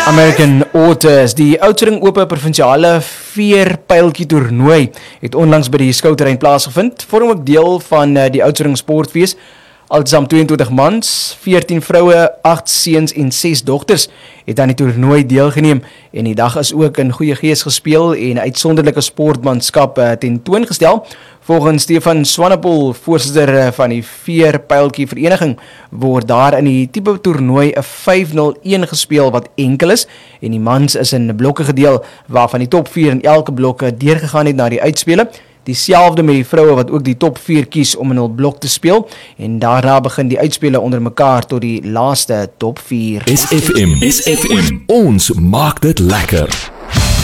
American Otters, die Oudtshoorn Ope provinsiale veerpyltjie toernooi het onlangs by die skouterrein plaasgevind, vorm ook deel van die Oudtshoorn Sportfees. Altesaam 22 mans, 14 vroue, 8 seuns en 6 dogters het aan die toernooi deelgeneem en die dag is ook in goeie gees gespeel en uitsonderlike sportmanskap tentoongestel. Volgens Stefan Swanepoel, voorsitter van die veerpyltjie vereniging, word daar in die tipe toernooi 'n 5-0-1 gespeel wat enkel is en die mans is in blokke gedeel waarvan die top 4 in elke blokke deurgegaan het na die uitspele. Dieselfde met die vroue wat ook die top 4 kies om in hul blok te speel en daarna begin die uitspele onder mekaar tot die laaste top 4. SFM, ons maak dit lekker.